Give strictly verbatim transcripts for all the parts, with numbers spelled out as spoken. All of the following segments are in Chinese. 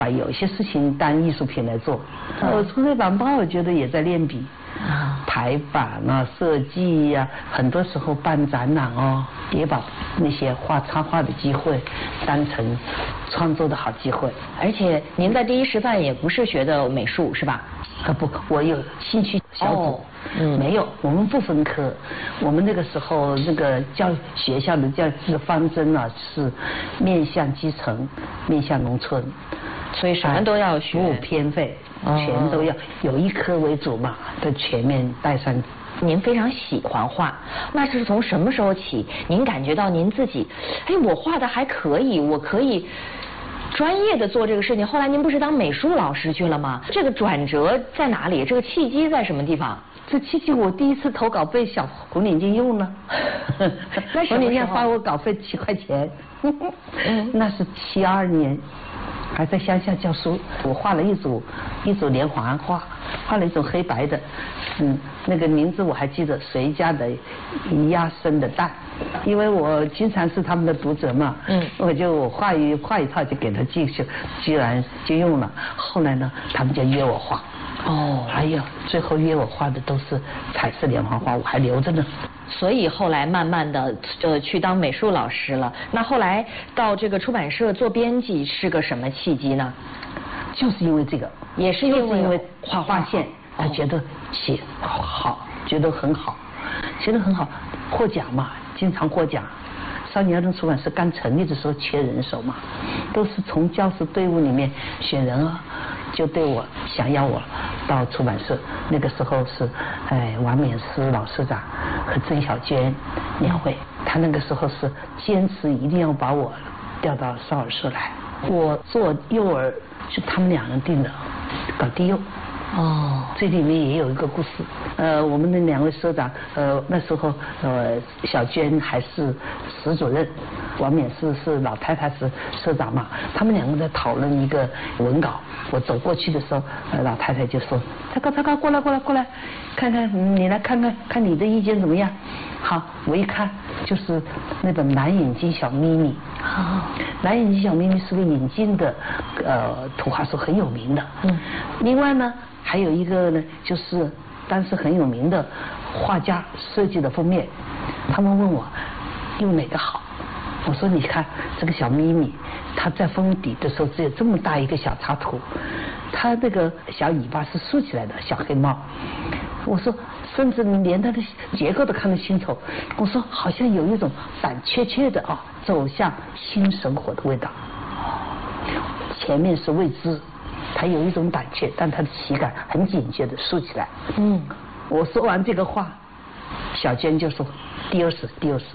把有一些事情当艺术品来做。我出这版报，我觉得也在练笔。啊，排版啊，设计呀、啊，很多时候办展览哦，也把那些画插画的机会当成创作的好机会。 而且您在第一师范也不是学的美术是吧？ 啊不，我有兴趣小组。哦嗯，没有，我们不分科。我们那个时候那个教学校的教这个方针啊，是面向基层，面向农村， 所以什么都要学， 不偏废。全都要有一科为主嘛，都全面带上。 您非常喜欢画，那是从什么时候起？您感觉到您自己，哎，我画的还可以，我可以专业的做这个事情。后来您不是当美术老师去了吗？这个转折在哪里？这个契机在什么地方？ 这契机我第一次投稿被小红领巾用了，红领巾发我稿费七块钱，那是七二年。还在乡下教书，我画了一组一组连环画，画了一种黑白的，嗯，那个名字我还记得，谁家的鸭生的蛋，因为我经常是他们的读者嘛，嗯，我就我画一画一套就给他寄去，居然就用了。后来呢，他们就约我画，哦，哎呀，最后约我画的都是彩色连环画，我还留着呢。 所以后来慢慢的呃去当美术老师了。那后来到这个出版社做编辑是个什么契机呢？ 就是因为这个， 也是因为因为画画线，他觉得写好，觉得很好，写得很好，获奖嘛，经常获奖。少年儿童出版社刚成立的时候缺人手嘛，都是从教师队伍里面选人啊，就对我想要我到出版社。那个时候是哎王冕思老社长和曾小娟两位，他那个时候是坚持一定要把我调到少儿社来。我做幼儿是他们两人定的，搞低幼。哦，这里面也有一个故事。呃，我们的两位社长，呃，那时候呃，小娟还是史主任，王冕思是老太太是社长嘛。他们两个在讨论一个文稿，我走过去的时候，呃，老太太就说：“太高太高，过来过来过来，看看你来看看看你的意见怎么样？”好，我一看就是那本《蓝眼睛小咪咪》。哦，蓝眼睛小咪咪是个引进的，呃，图画书很有名的。嗯，另外呢。还有一个呢，就是当时很有名的画家设计的封面，他们问我用哪个好，我说你看这个小咪咪，它在封底的时候只有这么大一个小插图，它那个小尾巴是竖起来的小黑猫，我说甚至你连它的结构都看得清楚，我说好像有一种胆怯怯的啊，走向新生活的味道，前面是未知。他有一种胆怯，但他的喜感很警觉的竖起来。嗯，我说完这个话，小娟就说第二史第二史，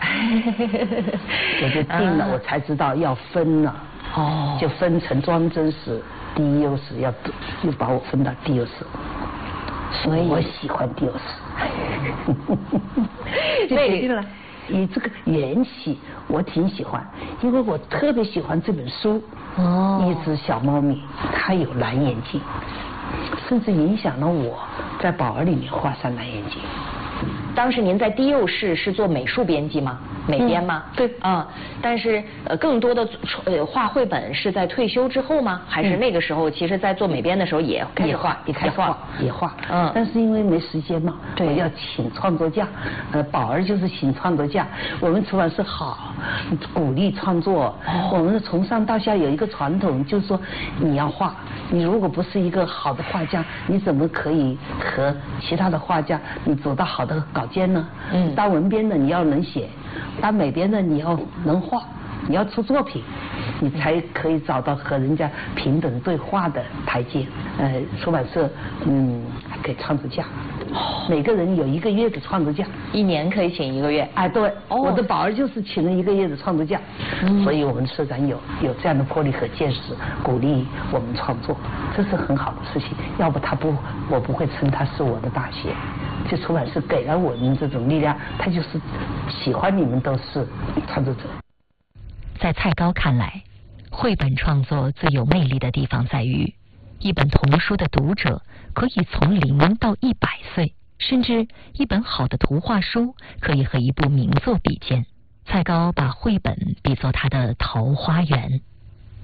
我就定了，我才知道要分了。哦，就分成装帧史、第一优史，要又把我分到第二史。所以我喜欢第二史。就决定了。以这个缘起，我挺喜欢，因为我特别喜欢这本书。哦，一只小猫咪，它有蓝眼睛，甚至影响了我在宝儿里面画上蓝眼睛。 当时您在第幼室是做美术编辑吗？美编吗？ 嗯、对啊、嗯，但是呃，更多的呃画绘本是在退休之后吗？还是那个时候，其实在做美编的时候也开始画， 也开始画，也画。 嗯， 但是因为没时间嘛，我要请创作假，呃，宝儿就是请创作假。我们出版社好，鼓励创作。哦、我们从上到下有一个传统，就是说你要画，你如果不是一个好的画家，你怎么可以和其他的画家你走到好的稿件呢？嗯，当文编的你要能写。当美编的你要能画，你要出作品，你才可以找到和人家平等对话的台阶。呃，出版社嗯还给创作假，每个人有一个月的创作假， 一年可以请一个月。 哎，对，哦、我的宝儿就是请了一个月的创作假，嗯、所以我们社长有有这样的魄力和见识，鼓励我们创作，这是很好的事情。要不他不，我不会称他是我的大学。这出版社给了我们这种力量，他就是喜欢你们都是创作者。 在蔡高看来，绘本创作最有魅力的地方在于，一本童书的读者可以从零到一百岁，甚至一本好的图画书可以和一部名作比肩。蔡高把绘本比作他的桃花源，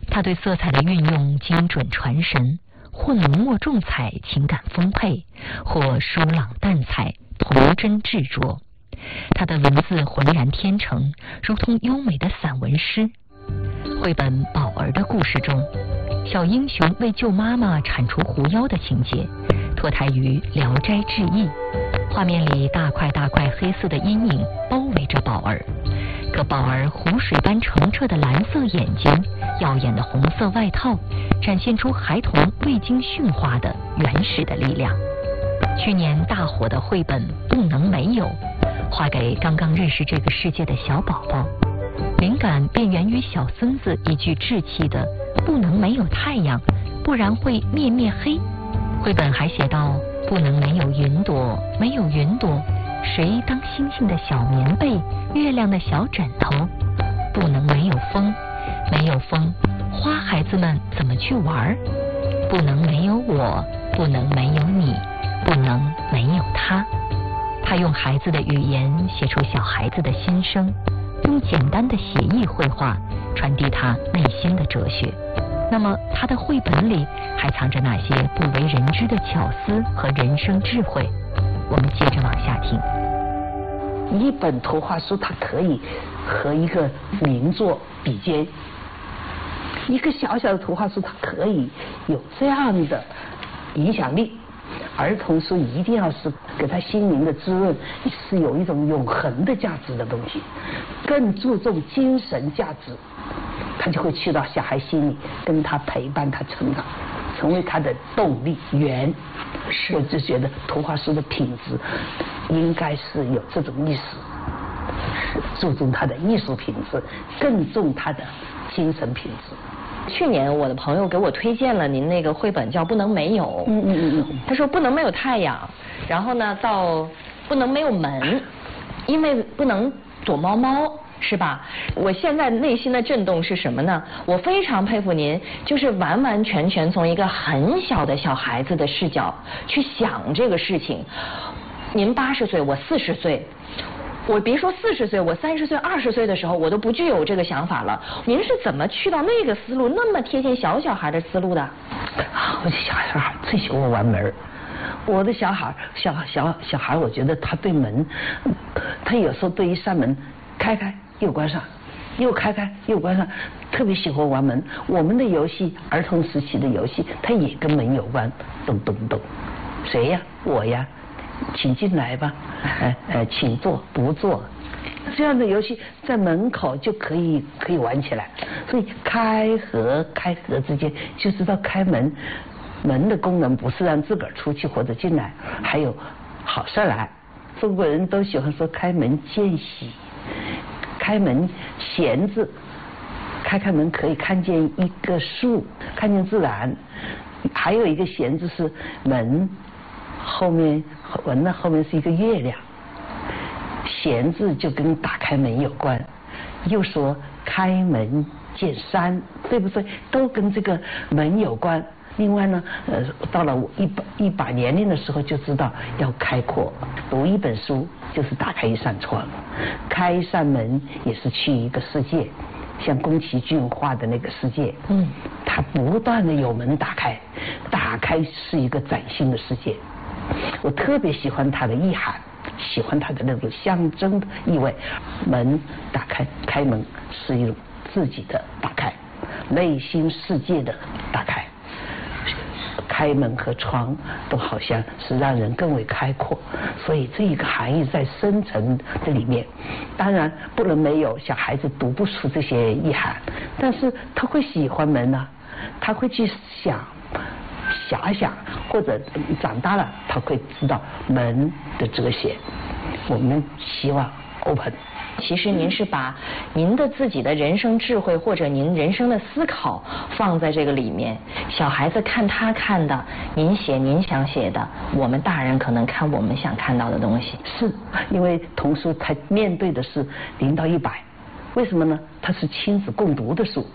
他对色彩的运用精准传神，或浓墨重彩，情感丰沛，或疏朗淡彩，童真执着。他的文字浑然天成，如同优美的散文诗。绘本《宝儿的故事》中，小英雄为救妈妈铲除狐妖的情节脱胎于《聊斋志异》。画面里大块大块黑色的阴影包围着宝儿，可宝儿湖水般澄澈的蓝色眼睛，耀眼的红色外套，展现出孩童未经驯化的原始的力量。去年大火的绘本《不能没有》，画给刚刚认识这个世界的小宝宝，灵感便源于小孙子一句稚气的“不能没有太阳，不然会灭灭黑”。绘本还写道：“不能没有云朵，没有云朵，谁当星星的小棉被，月亮的小枕头？不能没有风，没有风，花孩子们怎么去玩？不能没有我，不能没有你，不能没有他。”他用孩子的语言写出小孩子的心声，用简单的写意绘画传递他内心的哲学。那么他的绘本里还藏着哪些不为人知的巧思和人生智慧？我们接着往下听。 一本图画书它可以和一个名作比肩，一个小小的图画书它可以有这样的影响力。儿童书一定要是给他心灵的滋润，是有一种永恒的价值的东西，更注重精神价值，他就会去到小孩心里，跟他陪伴他成长，成为他的动力源。我就觉得图画书的品质应该是有这种意识，注重他的艺术品质，更重他的精神品质。 去年我的朋友给我推荐了您那个绘本，叫《不能没有》。 嗯嗯嗯嗯。 他说不能没有太阳，然后呢到不能没有门，因为不能躲猫猫，是吧？我现在内心的震动是什么呢？我非常佩服您，就是完完全全从一个很小的小孩子的视角去想这个事情。您八十岁，我四十岁。我别说四十岁，我三十岁、二十岁的时候，我都不具有这个想法了。您是怎么去到那个思路，那么贴近小小孩的思路的？ 我小孩最喜欢玩门。我的小孩，小小小孩，我觉得他对门，他有时候对一扇门开开又关上，又开开又关上，特别喜欢玩门。我们的游戏，儿童时期的游戏，它也跟门有关，咚咚咚，谁呀？我呀。请进来吧，呃呃，请坐，不坐，这样的游戏在门口就可以可以玩起来。所以开合开合之间就知道开门，门的功能不是让自个儿出去或者进来，还有好事来。中国人都喜欢说开门见喜，开门闲字，开开门可以看见一个树，看见自然。还有一个闲字是门后面。门呢后面是一个月亮，闲字就跟打开门有关。又说开门见山，对不对？都跟这个门有关。另外呢，呃，到了我一把一把年龄的时候，就知道要开阔。读一本书就是打开一扇窗，开一扇门也是去一个世界。像宫崎骏画的那个世界，嗯，它不断的有门打开，打开是一个崭新的世界。我特别喜欢它的意涵，喜欢它的那种象征的意味。门打开，开门是一种自己的打开，内心世界的打开。开门和窗都好像是让人更为开阔，所以这一个含义在深层的里面。当然不能没有小孩子读不出这些意涵，但是他会喜欢门啊，他会去想。遐想，或者长大了他会知道门的哲学。我们希望 open。 其实您是把您的自己的人生智慧或者您人生的思考放在这个里面，小孩子看他看的，您写您想写的，我们大人可能看我们想看到的东西。 是因为童书它面对的是零到一百，为什么呢？它是亲子共读的书，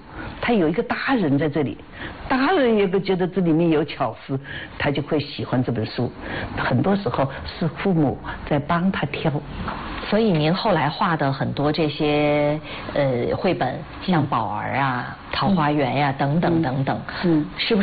他有一个大人在这里，大人也觉得这里面有巧思，他就会喜欢这本书。很多时候是父母在帮他挑。 所以您后来画的很多这些呃绘本，像宝儿啊、桃花源呀、啊、等等等等，嗯，是不是？